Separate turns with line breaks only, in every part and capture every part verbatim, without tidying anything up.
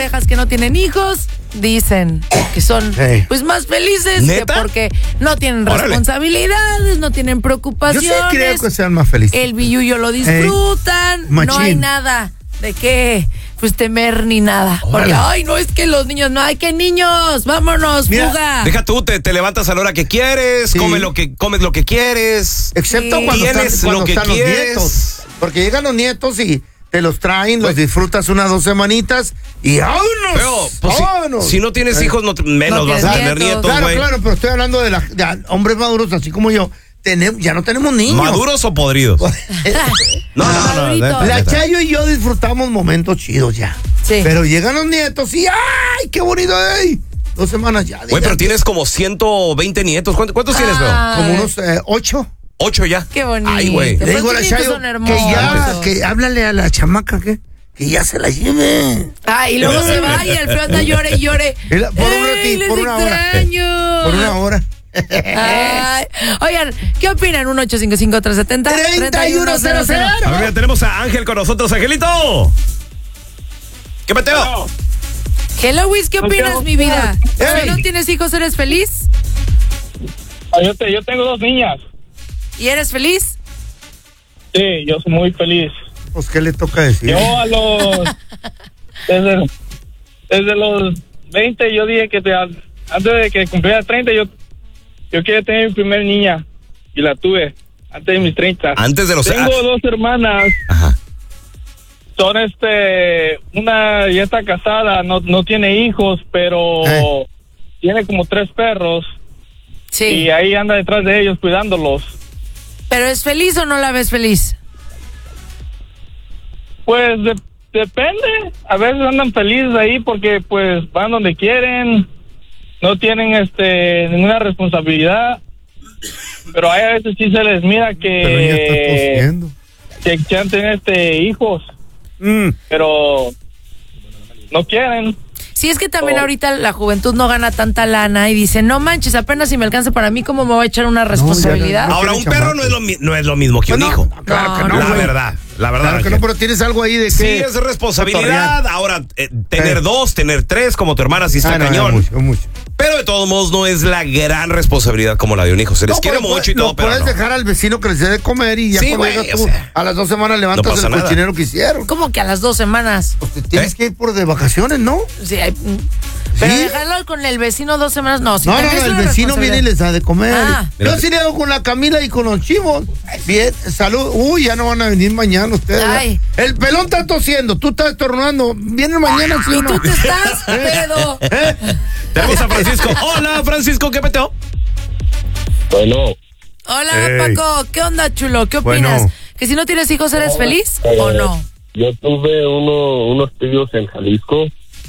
parejas que no tienen hijos dicen que son hey. pues más felices que porque no tienen Órale. responsabilidades, no tienen preocupaciones.
Yo sí creo que sean más felices.
El billullo lo disfrutan, hey. no hay nada de qué pues temer ni nada. Órale. Porque, ay, no, es que los niños, no hay que niños, vámonos, Mira, fuga.
Deja tú, te, te levantas a la hora que quieres, sí. comes lo que comes lo que quieres.
Excepto sí. cuando están, cuando lo que están los nietos. Porque llegan los nietos y te los traen, pues, los disfrutas unas dos semanitas y ¡vámonos!
Pero, pues, ¡vámonos! Si, si no tienes hijos, no te, menos no vas a tener nietos,
Claro,
wey.
claro, pero estoy hablando de, la, de hombres maduros así como yo. Tenemos, ya no tenemos niños.
¿Maduros o podridos? no, no, no, no.
La Chayo y yo disfrutamos momentos chidos ya. Sí. Pero llegan los nietos y ¡ay, qué bonito! ¡Ay! Dos semanas ya.
Güey, pero tienes como ciento veinte nietos. ¿Cuántos, cuántos tienes, bro?
Como unos eh, ocho.
Ocho ya.
Qué bonito.
Ay, güey.
Le digo a la Chayo que ya, que háblale a la chamaca que, que ya se la lleve.
Ay, y luego se va y el feo anda llore y llore.
La, por, un ratito, por una
extraño.
hora. Por una hora.
Ay, oigan, ¿qué opinan? un ocho cinco cinco, tres siete cero, tres uno cero cero.
A ver, tenemos a Ángel con nosotros. Angelito, ¿qué peteo?
Hello, Wiz, ¿qué opinas, mi vida? Si no tienes hijos, ¿eres feliz?
Yo, te, yo tengo dos niñas.
¿Y eres feliz?
Sí, yo soy muy feliz.
Pues, ¿qué le toca decir?
Yo a los... desde, desde los veinte yo dije que te, antes de que cumpliera treinta yo... Yo quería tener mi primer niña y la tuve antes de mis treinta.
Antes de los...
Tengo ah. dos hermanas. Ajá. Son este... Una ya está casada, no, no tiene hijos, pero eh. tiene como tres perros.
Sí.
Y ahí anda detrás de ellos cuidándolos.
¿Pero es feliz o no la ves feliz?
Pues de, depende. A veces andan felices ahí porque pues van donde quieren. No tienen este ninguna responsabilidad, pero hay a veces sí se les mira que que quieran tener este hijos, mm. pero no quieren.
Sí, es que también oh. ahorita la juventud no gana tanta lana y dice, no manches, apenas si me alcanza para mí, ¿cómo me voy a echar una responsabilidad?
No, no, no Ahora, un perro no es, lo, no es lo mismo que un
no,
hijo.
No, claro que no,
la
güey.
verdad, la verdad.
Claro que no, pero tienes algo ahí de que...
Sí, es responsabilidad. Ahora, eh, tener eh. dos, tener tres, como tu hermana, sí está ah, cañón.
No, mucho, mucho.
Pero de todos modos no es la gran responsabilidad como la de un hijo. Se les no, quiere mucho y todo, pero
puedes
no.
dejar al vecino que les dé de comer y ya sí, cuando llegas tú, o sea, a las dos semanas levantas no el cochinero que hicieron.
¿Cómo que a las dos semanas?
Pues te tienes ¿Eh? que ir por de vacaciones, ¿no?
Sí, hay... Pero ¿Sí? dejarlo con el vecino dos semanas, no. Si
no, no, no, el vecino viene y les da de comer. Ah. Yo sí le hago con la Camila y con los chivos. Bien, salud. Uy, ya no van a venir mañana ustedes. Ay. El pelón está tosiendo, tú estás estornudando. Vienen mañana, ¿sí o no?
¿Y tú te estás, pedo?
¿Eh? Tenemos a Francisco. Hola, Francisco, ¿qué peteo?
Bueno.
Hola, hey. Paco. ¿Qué onda, chulo? ¿Qué opinas? Bueno. ¿Que si no tienes hijos eres feliz eh, o no?
Yo tuve uno, unos tíos en Jalisco.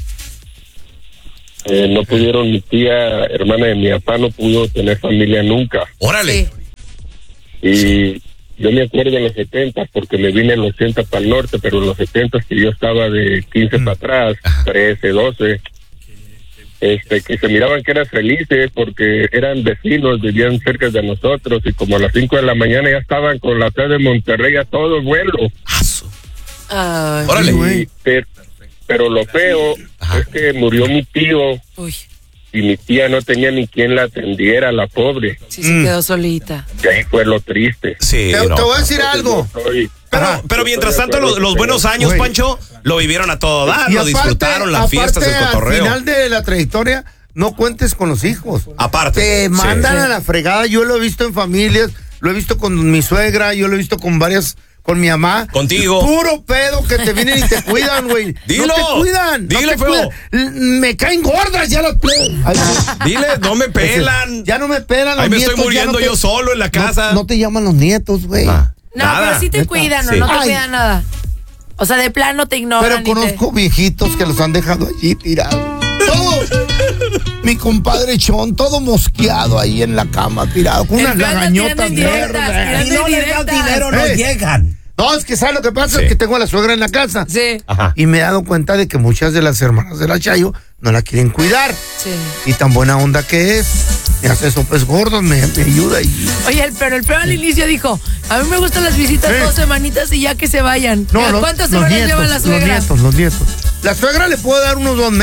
Eh, no pudieron, mi tía, hermana de mi papá, no pudo tener familia nunca.
¡Órale!
Sí. Y yo me acuerdo en los setenta, porque me vine en los ochenta para el norte, pero en los setenta que yo estaba de quince mm. para atrás, trece, doce, este, que se miraban que eran felices porque eran vecinos, vivían cerca de nosotros, y como a las cinco de la mañana ya estaban con la sede de Monterrey a todo vuelo.
Uh,
¡Órale!
Y, pero, pero lo feo Ajá. es que murió mi tío.
Uy.
Y mi tía no tenía ni quien la atendiera, la pobre.
Sí, se mm. quedó solita.
Y ahí fue lo triste.
Sí,
te,
no,
te voy a decir algo.
Pero, pero mientras tanto, los, los buenos años, Wey. Pancho, lo vivieron a todo dar, y lo aparte, disfrutaron, las fiestas, el cotorreo.
Al final de la trayectoria, no cuentes con los hijos.
Aparte.
Te mandan
sí.
a la fregada. Yo lo he visto en familias, lo he visto con mi suegra, yo lo he visto con varias... Con mi mamá.
Contigo.
Puro pedo que te vienen y te cuidan, güey.
Dilo.
No te cuidan.
Dile,
no te
feo.
Cuidan. Me caen gordas ya las plebes.
Dile, no me pelan.
Ya no me pelan los
Ahí me
nietos,
estoy muriendo
no te,
yo solo en la casa.
No, no te llaman los nietos, güey. Ah,
no, nada. Pero sí te cuidan o sí. no te Ay. cuidan nada. O sea, de plano te ignoran.
Pero conozco te... viejitos que los han dejado allí tirados. Todo. Mi compadre Chon, todo mosqueado ahí en la cama, tirado, con unas lagañotas verdes.
Y no les das dinero, no
eh.
llegan.
No, es que ¿sabes lo que pasa?
Sí.
Es que tengo a la suegra en la casa.
Sí.
Ajá.
Y me he dado cuenta de que muchas de las hermanas de la Chayo no la quieren cuidar.
Sí.
Y tan buena onda que es. Me hace sopes gordos, me, me ayuda. Y...
Oye, el, pero el feo al inicio dijo, a mí me gustan las visitas
¿Eh?
dos semanitas y ya que se vayan.
No,
¿Cuántas
los
semanas
nietos,
lleva la suegra?
Los nietos, los nietos. La suegra le puede dar unos dos meses.